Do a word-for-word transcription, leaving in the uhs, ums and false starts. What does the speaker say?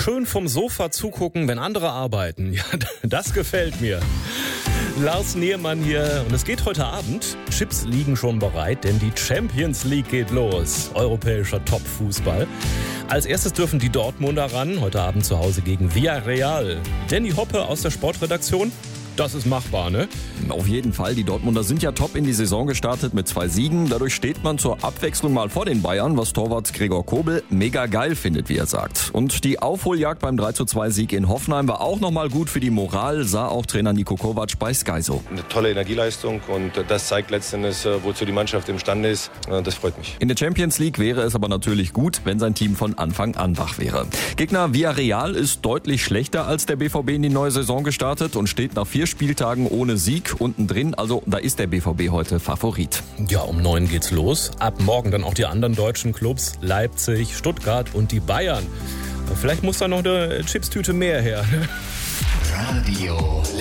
Schön vom Sofa zugucken, wenn andere arbeiten. Ja, das gefällt mir. Lars Niermann hier. Und es geht heute Abend. Chips liegen schon bereit, denn die Champions League geht los. Europäischer Top-Fußball. Als erstes dürfen die Dortmunder ran. Heute Abend zu Hause gegen Villarreal. Danny Hoppe aus der Sportredaktion. Das ist machbar, ne? Auf jeden Fall. Die Dortmunder sind ja top in die Saison gestartet mit zwei Siegen. Dadurch steht man zur Abwechslung mal vor den Bayern, was Torwart Gregor Kobel mega geil findet, wie er sagt. Und die Aufholjagd beim drei zu zwei Sieg in Hoffenheim war auch nochmal gut für die Moral, sah auch Trainer Niko Kovac bei Sky so. Eine tolle Energieleistung und das zeigt letztendlich, wozu die Mannschaft imstande ist. Das freut mich. In der Champions League wäre es aber natürlich gut, wenn sein Team von Anfang an wach wäre. Gegner Villarreal ist deutlich schlechter als der B V B in die neue Saison gestartet und steht nach vier Spieltagen ohne Sieg unten drin. Also da ist der B V B heute Favorit. Ja, um neun geht's los. Ab morgen dann auch die anderen deutschen Clubs. Leipzig, Stuttgart und die Bayern. Vielleicht muss da noch eine Chipstüte mehr her. Radio